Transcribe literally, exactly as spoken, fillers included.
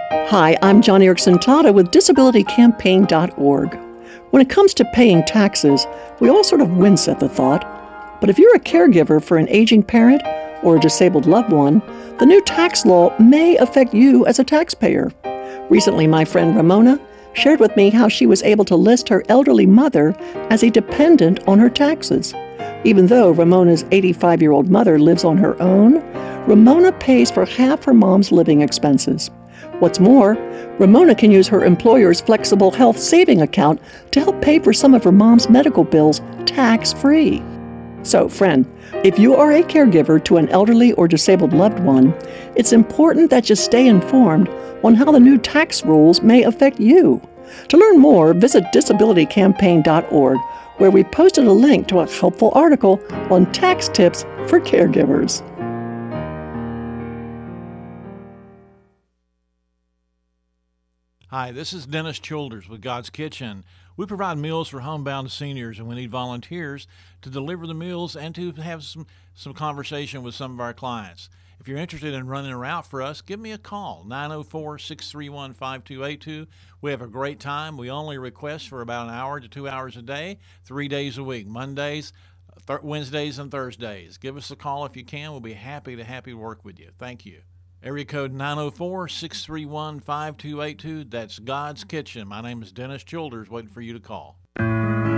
Hi, I'm John Erickson Tata with disability campaign dot org. When it comes to paying taxes, we all sort of wince at the thought. But if you're a caregiver for an aging parent or a disabled loved one, the new tax law may affect you as a taxpayer. Recently, my friend Ramona shared with me how she was able to list her elderly mother as a dependent on her taxes. Even though Ramona's eighty-five-year-old mother lives on her own, Ramona pays for half her mom's living expenses. What's more, Ramona can use her employer's flexible health saving account to help pay for some of her mom's medical bills tax-free. So, friend, if you are a caregiver to an elderly or disabled loved one, it's important that you stay informed on how the new tax rules may affect you. To learn more, visit disability campaign dot org, where we posted a link to a helpful article on tax tips for caregivers. Hi, this is Dennis Childers with God's Kitchen. We provide meals for homebound seniors, and we need volunteers to deliver the meals and to have some, some conversation with some of our clients. If you're interested in running a route for us, give me a call, nine oh four, six three one, five two eight two. We have a great time. We only request for about an hour to two hours a day, three days a week, Mondays, th- Wednesdays, and Thursdays. Give us a call if you can. We'll be happy to happy to work with you. Thank you. Area code nine oh four, six three one, five two eight two. That's God's Kitchen. My name is Dennis Childers, waiting for you to call.